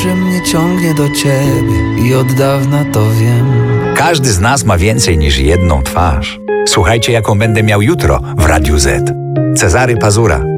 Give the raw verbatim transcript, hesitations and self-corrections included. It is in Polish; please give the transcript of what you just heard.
że mnie ciągnie do ciebie i od dawna to wiem. Każdy z nas ma więcej niż jedną twarz. Słuchajcie, jaką będę miał jutro w Radiu Z. Cezary Pazura.